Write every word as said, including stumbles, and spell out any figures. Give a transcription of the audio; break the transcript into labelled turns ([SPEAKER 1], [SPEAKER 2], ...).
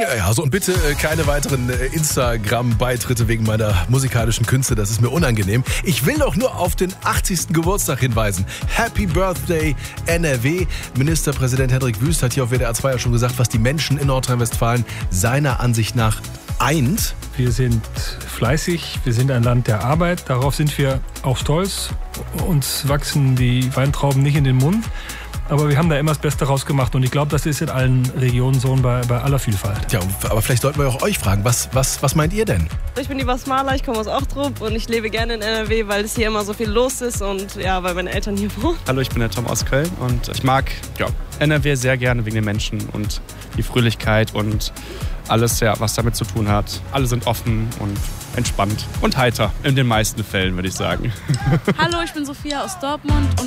[SPEAKER 1] Ja, ja, so und bitte äh, keine weiteren äh, Instagram-Beitritte wegen meiner musikalischen Künste, das ist mir unangenehm. Ich will doch nur auf den achtzigsten Geburtstag hinweisen. Happy Birthday N R W. Ministerpräsident Hendrik Wüst hat hier auf W D R zwei ja schon gesagt, was die Menschen in Nordrhein-Westfalen seiner Ansicht nach eint.
[SPEAKER 2] Wir sind fleißig, wir sind ein Land der Arbeit, darauf sind wir auch stolz. Uns wachsen die Weintrauben nicht in den Mund, aber wir haben da immer das Beste rausgemacht und ich glaube, das ist in allen Regionen so bei, bei aller Vielfalt.
[SPEAKER 1] Tja, aber vielleicht sollten wir auch euch fragen, was, was, was meint ihr denn?
[SPEAKER 3] Ich bin die Basmaler, ich komme aus Ochtrup und ich lebe gerne in N R W, weil es hier immer so viel los ist und ja, weil meine Eltern hier wohnen.
[SPEAKER 4] Hallo, ich bin der Tom aus Köln und ich mag ja, N R W sehr gerne wegen den Menschen und die Fröhlichkeit und alles, ja, was damit zu tun hat. Alle sind offen und entspannt und heiter. In den meisten Fällen, würde ich sagen.
[SPEAKER 5] Hallo, ich bin Sophia aus Dortmund und